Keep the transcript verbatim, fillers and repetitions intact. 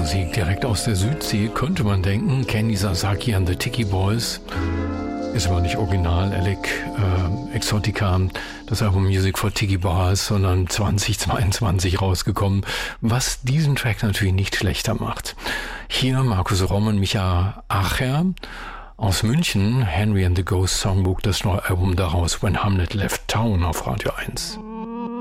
Musik direkt aus der Südsee, könnte man denken. Kenny Sasaki and the Tiki Boys. Ist aber nicht original, Alec äh, Exotica, das Album Music for Tiki Bars, sondern zweitausendzweiundzwanzig rausgekommen, was diesen Track natürlich nicht schlechter macht. Hier Markus Romm und Micha Acher aus München, Henry and the Ghost Songbook, das neue Album daraus, When Hamlet Left Town auf Radio eins.